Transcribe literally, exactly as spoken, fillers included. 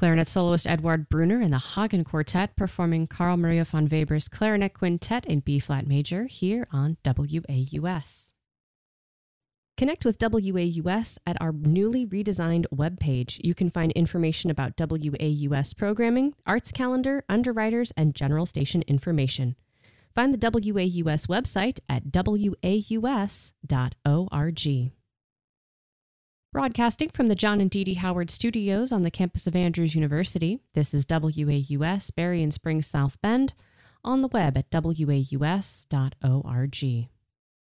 Clarinet soloist Eduard Brunner and the Hagen Quartet performing Carl Maria von Weber's Clarinet Quintet in B-flat major here on W A U S. Connect with W A U S at our newly redesigned webpage. You can find information about W A U S programming, arts calendar, underwriters, and general station information. Find the W A U S website at w a u s dot org. Broadcasting from the John and Dee Dee Howard Studios on the campus of Andrews University, this is W A U S, Berrien Springs, South Bend, on the web at w a u s dot org.